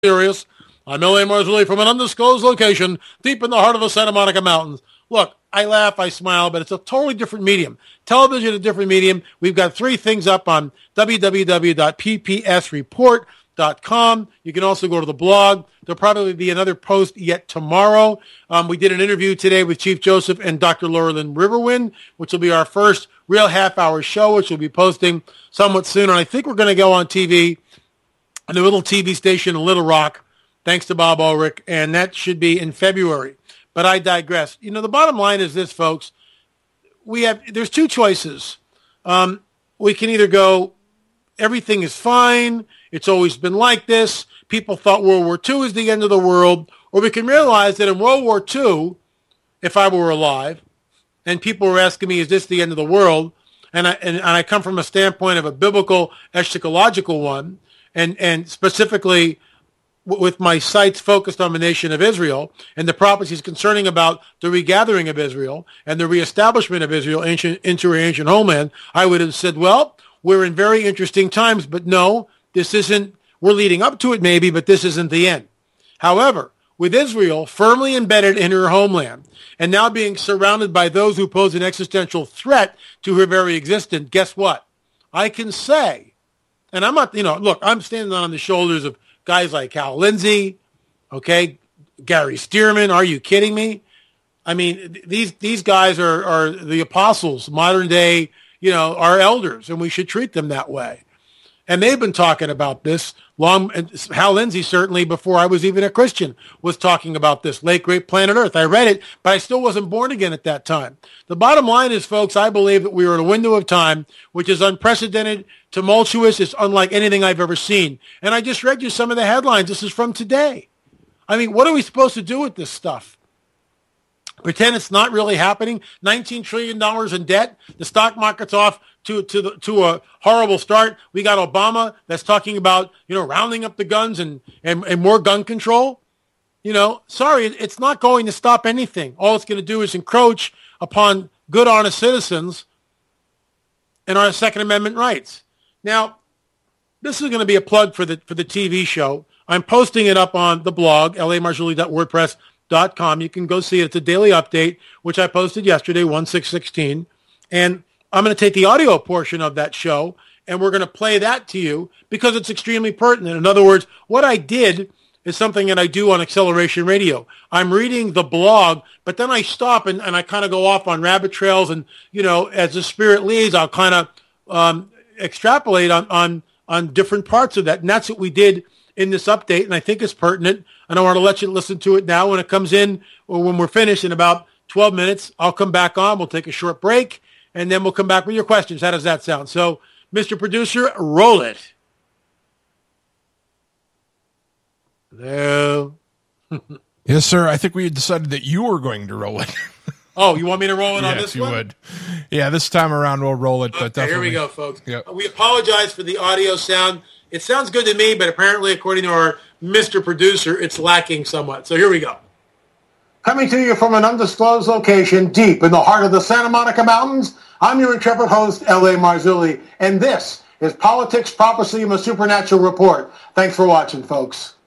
Serious. I'm L.A. Marzulli from an undisclosed location deep in the heart of the Santa Monica Mountains. Look, I laugh, I smile, but it's a totally different medium. Television, a different medium. We've got 3 things up on www.ppsreport.com. You can also go to the blog. There'll probably be another post yet tomorrow. We did an interview today with Chief Joseph and Dr. Laura Lynn Riverwind, which will be our first real half-hour show, which we'll be posting somewhat soon. And I think we're going to go on TV, on the little TV station in Little Rock, thanks to Bob Ulrich, and that should be in February. But I digress. You know, the bottom line is this, folks. There's 2 choices. We can either go, everything is fine, it's always been like this, people thought World War II is the end of the world, or we can realize that in World War II, if I were alive, and people were asking me, is this the end of the world? And I come from a standpoint of a biblical, eschatological one, and specifically with my sights focused on the nation of Israel and the prophecies concerning about the regathering of Israel and the reestablishment of Israel into her ancient homeland, I would have said, well, we're in very interesting times, but no, this isn't, we're leading up to it maybe, but this isn't the end. However, with Israel firmly embedded in her homeland and now being surrounded by those who pose an existential threat to her very existence, guess what? I can say, and I'm not, look, I'm standing on the shoulders of guys like Hal Lindsey, okay, Gary Stearman. Are you kidding me? I mean, these guys are the apostles, modern day, our elders, and we should treat them that way. And they've been talking about this long. And Hal Lindsey, certainly before I was even a Christian, was talking about this late great planet Earth. I read it, but I still wasn't born again at that time. The bottom line is, folks, I believe that we are in a window of time which is unprecedented, tumultuous. It's unlike anything I've ever seen. And I just read you some of the headlines. This is from today. I mean, what are we supposed to do with this stuff? Pretend it's not really happening? $19 trillion in debt. The stock market's off to a horrible start. We got Obama that's talking about, rounding up the guns and more gun control. Sorry, it's not going to stop anything. All it's going to do is encroach upon good, honest citizens and our Second Amendment rights. Now, this is going to be a plug for the TV show. I'm posting it up on the blog, lamarzulli.wordpress.com. You can go see it. It's a daily update, which I posted yesterday, 1/6/16. And I'm going to take the audio portion of that show, and we're going to play that to you because it's extremely pertinent. In other words, what I did is something that I do on Acceleration Radio. I'm reading the blog, but then I stop and I kind of go off on rabbit trails. And, as the Spirit leads, I'll kind of extrapolate on different parts of that. And that's what we did in this update, and I think it's pertinent. And I want to let you listen to it now. When it comes in, or when we're finished in about 12 minutes, I'll come back on. We'll take a short break, and then we'll come back with your questions. How does that sound? So, Mr. Producer, roll it. Hello. Yes, sir. I think we had decided that you were going to roll it. Oh, you want me to roll it on this one? Yes, you would. Yeah, this time around we'll roll it. But here we go, folks. Yep. We apologize for the audio sound. It sounds good to me, but apparently, according to our Mr. Producer, it's lacking somewhat. So here we go. Coming to you from an undisclosed location deep in the heart of the Santa Monica Mountains, I'm your intrepid host, L.A. Marzulli, and this is Politics, Prophecy, and the Supernatural Report. Thanks for watching, folks.